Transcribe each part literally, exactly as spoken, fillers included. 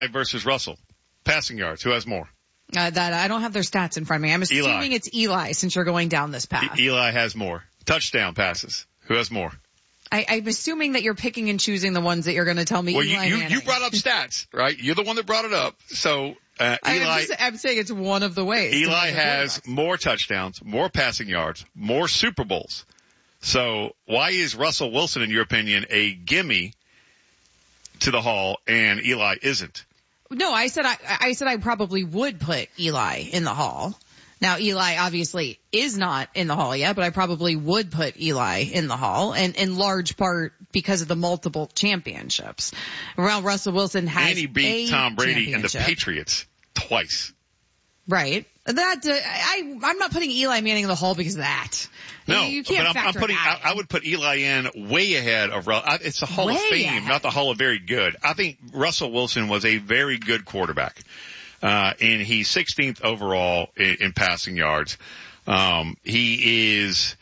versus Russell. Passing yards. Who has more? Uh, that I don't have their stats in front of me. I'm assuming Eli. it's Eli since you're going down this path. E- Eli has more. Touchdown passes. Who has more? I, I'm assuming that you're picking and choosing the ones that you're going to tell me. Well, Eli you, you, Manning. you brought up stats, right? You're the one that brought it up. So, uh, Eli. I'm, just, I'm saying it's one of the ways. Eli has more touchdowns, more passing yards, more Super Bowls. So why is Russell Wilson, in your opinion, a gimme to the Hall and Eli isn't? No, I said I, I said I probably would put Eli in the Hall. Now, Eli obviously is not in the Hall yet, but I probably would put Eli in the Hall, and in large part because of the multiple championships. Well, Russell Wilson has and he beat a Tom Brady and the championship. Patriots twice. Right. That uh, I I'm not putting Eli Manning in the Hall because of that. No, you can't but I'm, factor I'm putting. that I, I in. would put Eli in way ahead of. I, it's the Hall Way of Fame, ahead. not the Hall of Very Good. I think Russell Wilson was a very good quarterback, uh, and he's sixteenth overall in, in passing yards. Um, he is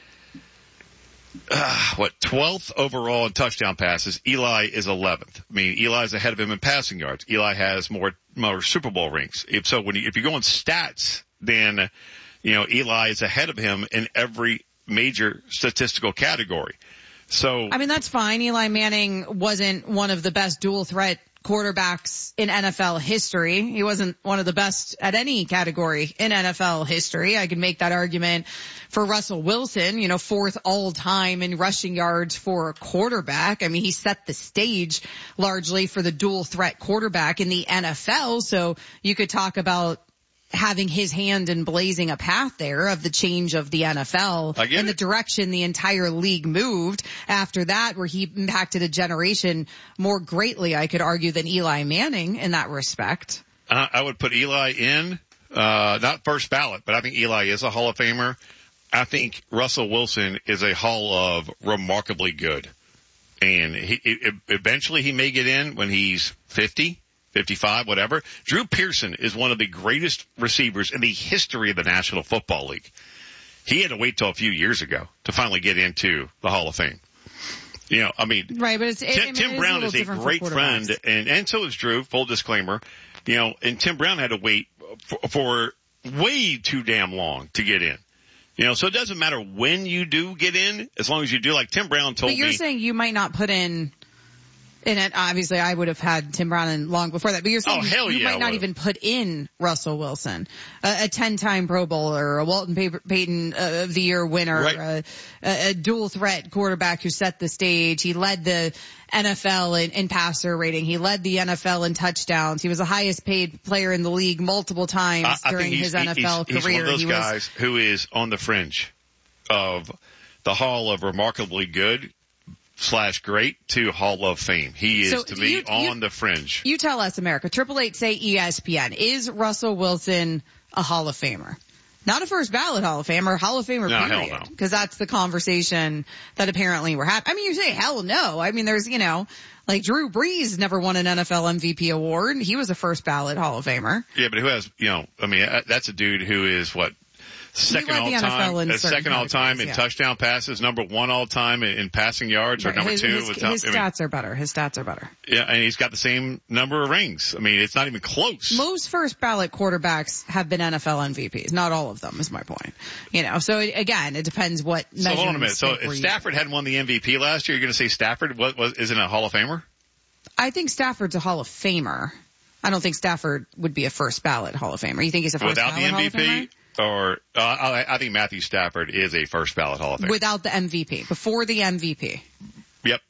uh, what twelfth overall in touchdown passes. Eli is eleventh. I mean, Eli's ahead of him in passing yards. Eli has more more Super Bowl rings. If so, when you, if you go on stats, then you know, Eli is ahead of him in every major statistical category. So, I mean, that's fine. Eli Manning wasn't one of the best dual threat quarterbacks in N F L history. He wasn't one of the best at any category in N F L history. I could make that argument for Russell Wilson, you know, fourth all time in rushing yards for a quarterback. I mean, he set the stage largely for the dual threat quarterback in the N F L. So you could talk about having his hand in blazing a path there of the change of the N F L and the direction the entire league moved after that, where he impacted a generation more greatly, I could argue, than Eli Manning in that respect. Uh, I would put Eli in, uh, not first ballot, but I think Eli is a Hall of Famer. I think Russell Wilson is a Hall of remarkably good. And he, it, eventually he may get in when he's fifty. fifty-five, whatever. Drew Pearson is one of the greatest receivers in the history of the National Football League. He had to wait till a few years ago to finally get into the Hall of Fame. You know, I mean, right, but it's, it, Tim, I mean, Tim it Brown is is a, a great friend, and, and so is Drew, full disclaimer. You know, and Tim Brown had to wait for, for way too damn long to get in. You know, so it doesn't matter when you do get in, as long as you do. Like Tim Brown told me. But you're me, saying you might not put in... And it, obviously I would have had Tim Brown in long before that, but you're saying oh, hell you yeah, might not even put in Russell Wilson, a, a ten-time Pro Bowler, a Walton Payton uh, of the Year winner, right. a, a, a dual threat quarterback who set the stage. He led the N F L in, in passer rating. He led the N F L in touchdowns. He was the highest paid player in the league multiple times I, I during his he's, N F L he's, career. He's one of those he guys was, who is on the fringe of the Hall of Remarkably Good slash great to Hall of Fame. He is, so to me, you, on you, the fringe. You tell us, America. Triple eight say E S P N. Is Russell Wilson a Hall of Famer? Not a first ballot Hall of Famer, Hall of Famer, no, period. hell no. Because that's the conversation that apparently we're having. I mean, you say hell no. I mean, there's, you know, like Drew Brees never won an N F L M V P award. He was a first ballot Hall of Famer. Yeah, but who has, you know, I mean, that's a dude who is what? Second all time, uh, second all time in yeah. touchdown passes, number one all time in, in passing yards, right. or number his, two. His, with his top, stats I mean, are better. His stats are better. Yeah, and he's got the same number of rings. I mean, it's not even close. Most first ballot quarterbacks have been N F L M V Ps. Not all of them is my point. You know, so again, it depends what. So hold on a minute. So if Stafford hadn't won the M V P last year, you're going to say Stafford was, was isn't a Hall of Famer? I think Stafford's a Hall of Famer. I don't think Stafford would be a first ballot Hall of Famer. You think he's a first Without ballot the M V P? Hall of Famer? Or uh, I, I think Matthew Stafford is a first ballot Hall of Famer. Without the M V P, before the M V P. Yep.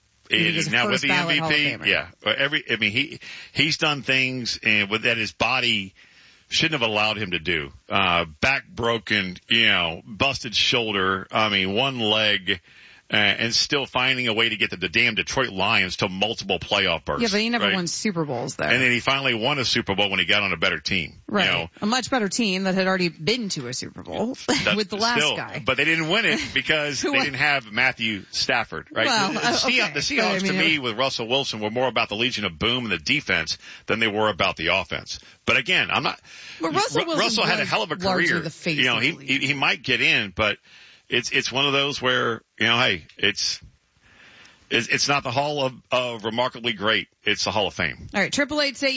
It, now with the M V P, yeah. Every, I mean, he he's done things and with that his body shouldn't have allowed him to do. Uh, back broken, you know, busted shoulder. I mean, one leg. Uh, and still finding a way to get the, the damn Detroit Lions to multiple playoff berths. Yeah, but he never right? won Super Bowls there. And then he finally won a Super Bowl when he got on a better team. Right. You know? A much better team that had already been to a Super Bowl with the last still, guy. But they didn't win it because they didn't have Matthew Stafford, right? Well, the, the, Seahawks, okay. the Seahawks I mean, to me with Russell Wilson were more about the Legion of Boom and the defense than they were about the offense. But again, I'm not, but Russell, R- Russell had a hell of a career. The face you know, of he, the he, he might get in, but it's, it's one of those where, you know, hey, it's, It's, it's not the Hall of, of remarkably great. It's the Hall of Fame. All right. Triple Eight say